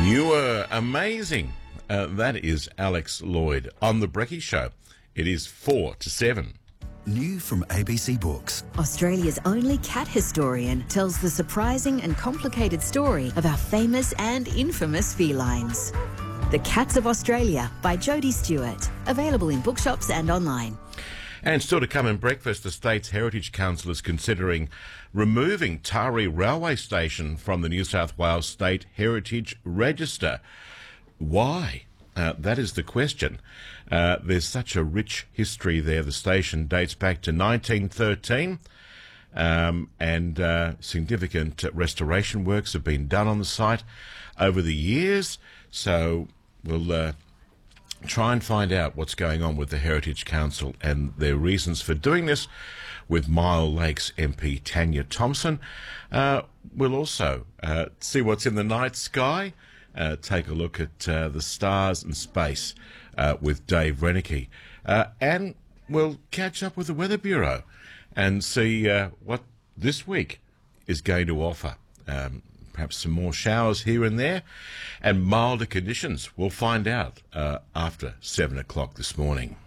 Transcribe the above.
You were amazing. That is Alex Lloyd on The Brecky Show. It is 4 to 7. New from ABC Books. Australia's only cat historian tells the surprising and complicated story of our famous and infamous felines. The Cats of Australia by Jodie Stewart. Available in bookshops and online. And still to come in breakfast, the State's Heritage Council is considering removing Taree Railway Station from the New South Wales State Heritage Register. Why? That is the question. There's such a rich history there. The station dates back to 1913, and significant restoration works have been done on the site over the years. So we'll try and find out what's going on with the Heritage Council and their reasons for doing this with Mile Lakes MP Tanya Thompson. We'll also see what's in the night sky, take a look at the stars and space with Dave Renicky. And we'll catch up with the Weather Bureau and see what this week is going to offer. Perhaps some more showers here and there and milder conditions. We'll find out after 7 o'clock this morning.